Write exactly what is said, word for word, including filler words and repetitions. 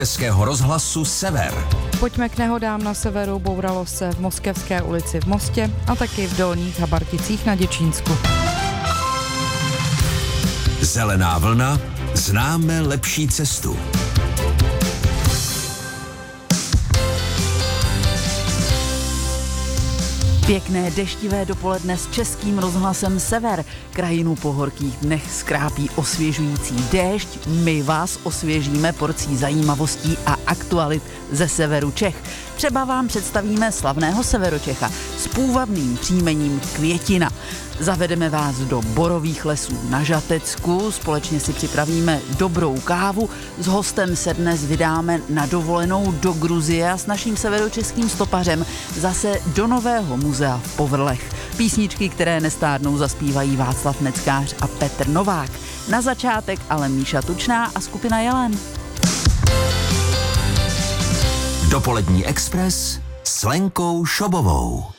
Českého rozhlasu Sever. Pojďme k nehodám na severu. Bouralo se v Moskevské ulici v Mostě a taky v Dolních Habarticích na Děčínsku. Zelená vlna, známe lepší cestu. Pěkné deštivé dopoledne s Českým rozhlasem Sever. Krajinu po horkých dnech skrápí osvěžující déšť. My vás osvěžíme porcí zajímavostí a aktualit ze severu Čech. Třeba vám představíme slavného Severočecha s půvabným příjmením Květina. Zavedeme vás do borových lesů na Žatecku, společně si připravíme dobrou kávu, s hostem se dnes vydáme na dovolenou do Gruzie a s naším severočeským stopařem zase do Nového muzea v Povrlech. Písničky, které nestárnou, zaspívají Václav Neckář a Petr Novák. Na začátek ale Míša Tučná a skupina Jelen. Dopolední expres s Lenkou Šobovou.